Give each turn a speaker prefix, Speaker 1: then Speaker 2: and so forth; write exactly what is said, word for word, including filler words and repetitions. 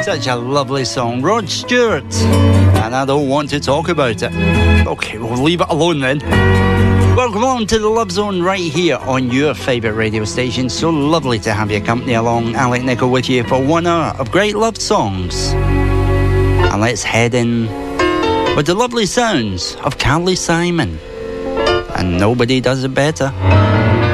Speaker 1: Such a lovely song. Rod Stewart. And I don't want to talk about it. Okay, we'll leave it alone then. Welcome on to the Love Zone right here on your favourite radio station. So lovely to have your company along. Alec Nichol with you for one hour of great love songs. And let's head in with the lovely sounds of Carly Simon. And nobody does it better.